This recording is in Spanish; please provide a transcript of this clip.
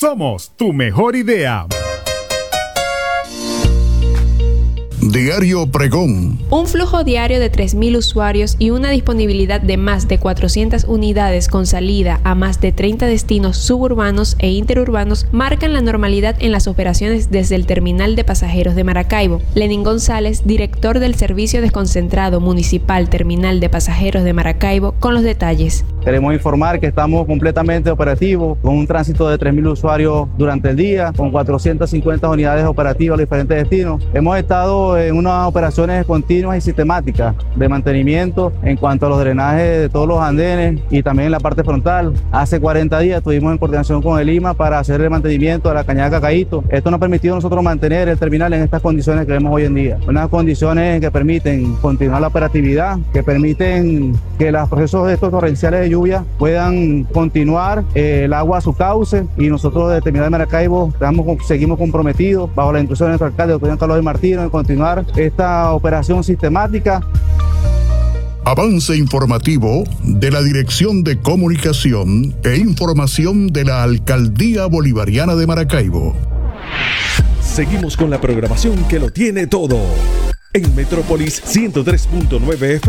Somos tu mejor idea. Diario Pregón. Un flujo diario de 3.000 usuarios y una disponibilidad de más de 400 unidades con salida a más de 30 destinos suburbanos e interurbanos marcan la normalidad en las operaciones desde el terminal de pasajeros de Maracaibo. Lenín González, director del Servicio Desconcentrado Municipal Terminal de Pasajeros de Maracaibo, con los detalles. Queremos informar que estamos completamente operativos, con un tránsito de 3.000 usuarios durante el día, con 450 unidades operativas a los diferentes destinos. Hemos estado en unas operaciones continuas y sistemáticas de mantenimiento en cuanto a los drenajes de todos los andenes y también en la parte frontal. Hace 40 días estuvimos en coordinación con el IMA para hacer el mantenimiento de la cañada Cacaíto. Esto nos ha permitido a nosotros mantener el terminal en estas condiciones que vemos hoy en día. Unas condiciones que permiten continuar la operatividad, que permiten que los procesos de estos torrenciales de lluvia puedan continuar, el agua a su cauce, y nosotros desde el terminal de Maracaibo seguimos comprometidos bajo la instrucción de nuestro alcalde, doctor Carlos Martino, en continuar esta operación sistemática. Avance informativo de la Dirección de Comunicación e Información de la Alcaldía Bolivariana de Maracaibo. Seguimos con la programación que lo tiene todo. En Metrópolis 103.9 FM.